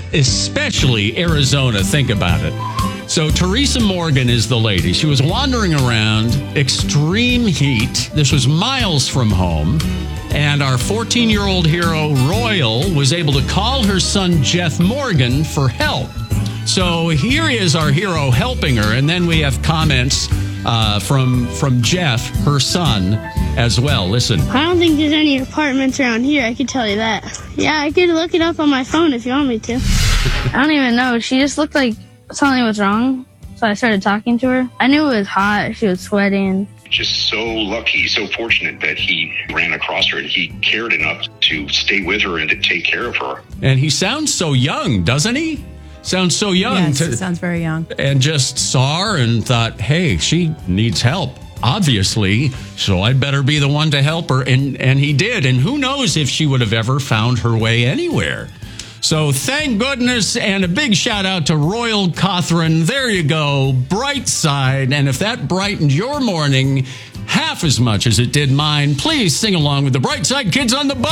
especially Arizona. Think about it. So Teresa Morgan is the lady. She was wandering around, extreme heat. This was miles from home. And our 14-year-old hero, Royal, was able to call her son, Jeff Morgan, for help. So here is our hero helping her. And then we have comments from Jeff, her son, as well. Listen. I don't think there's any apartments around here. I could tell you that. Yeah, I could look it up on my phone if you want me to. I don't even know. She just looked like something was wrong. So I started talking to her. I knew it was hot. She was sweating. Just so lucky, so fortunate that he ran across her and he cared enough to stay with her and to take care of her. And he sounds so young, doesn't he? Sounds so young. Yes, it sounds very young. And just saw her and thought, hey, she needs help, obviously, so I'd better be the one to help her. And he did. And who knows if she would have ever found her way anywhere. So thank goodness, and a big shout out to Royal Cawthron. There you go, bright side. And if that brightened your morning half as much as it did mine, please sing along with the Bright Side Kids on the Bus.